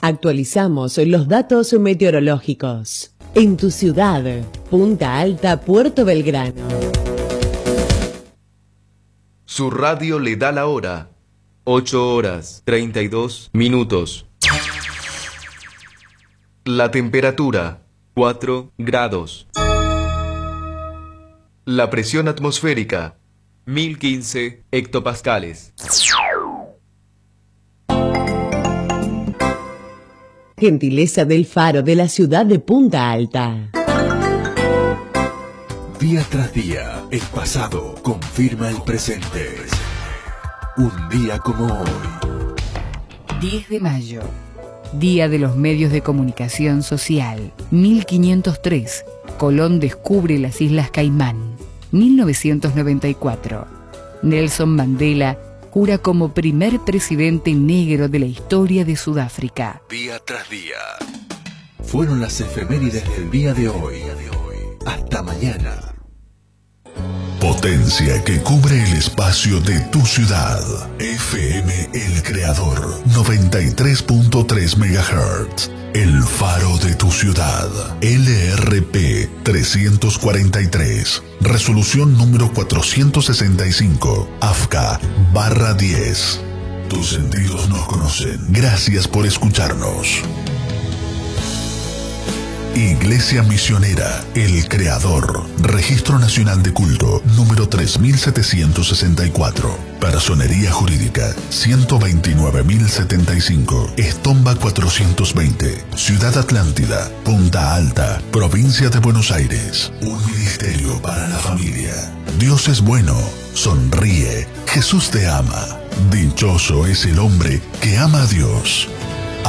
Actualizamos los datos meteorológicos. En tu ciudad, Punta Alta, Puerto Belgrano. Su radio le da la hora. 8:32. La temperatura, 4 grados. La presión atmosférica, 1015 hectopascales. Gentileza del Faro de la ciudad de Punta Alta. Día tras día, el pasado confirma el presente. Un día como hoy. 10 de mayo. Día de los Medios de Comunicación Social. 1503. Colón descubre las Islas Caimán. 1994. Nelson Mandela jura como primer presidente negro de la historia de Sudáfrica. Día tras día. Fueron las efemérides del día de hoy. Hasta mañana. Potencia que cubre el espacio de tu ciudad. FM El Creador 93.3 MHz. El Faro de tu ciudad. LRP 343. Resolución número 465. AFCA/10. Tus sentidos nos conocen. Gracias por escucharnos. Iglesia Misionera El Creador. Registro Nacional de Culto número 3764. Personería Jurídica 129.075. Estomba 420. Ciudad Atlántida, Punta Alta, Provincia de Buenos Aires. Un ministerio para la familia. Dios es bueno. Sonríe. Jesús te ama. Dichoso es el hombre que ama a Dios.